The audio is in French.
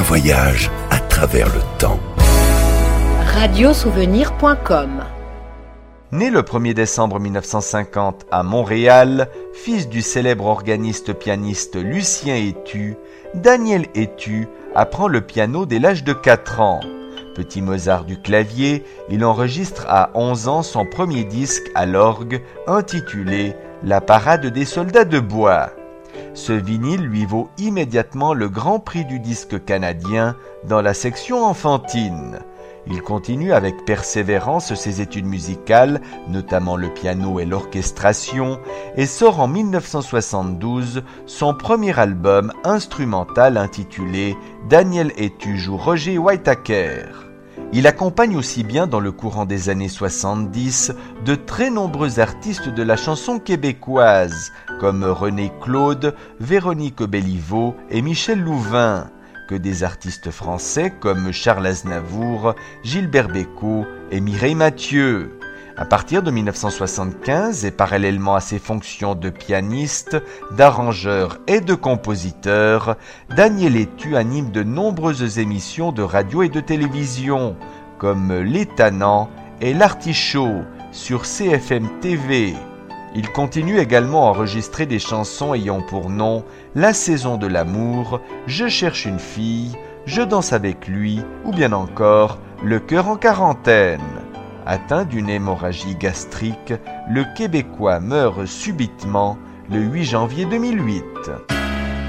voyage à travers le temps. Radiosouvenir.com. Né le 1er décembre 1950 à Montréal, fils du célèbre organiste-pianiste Lucien Hétu, Daniel Hétu apprend le piano dès l'âge de 4 ans. Petit Mozart du clavier, il enregistre à 11 ans son premier disque à l'orgue intitulé « La parade des soldats de bois ». Ce vinyle lui vaut immédiatement le Grand Prix du disque canadien dans la section enfantine. Il continue avec persévérance ses études musicales, notamment le piano et l'orchestration, et sort en 1972 son premier album instrumental intitulé « Daniel Hétu joue Roger Whittaker ». Il accompagne aussi bien dans le courant des années 70 de très nombreux artistes de la chanson québécoise, comme René Claude, Véronique Béliveau et Michel Louvain, que des artistes français comme Charles Aznavour, Gilbert Bécaud et Mireille Mathieu. À partir de 1975 et parallèlement à ses fonctions de pianiste, d'arrangeur et de compositeur, Daniel Hétu anime de nombreuses émissions de radio et de télévision, comme Les Tannants et L'Artichaut sur CFM TV. Il continue également à enregistrer des chansons ayant pour nom La saison de l'amour, Je cherche une fille, Je danse avec lui ou bien encore Le cœur en quarantaine. Atteint d'une hémorragie gastrique, le Québécois meurt subitement le 8 janvier 2008.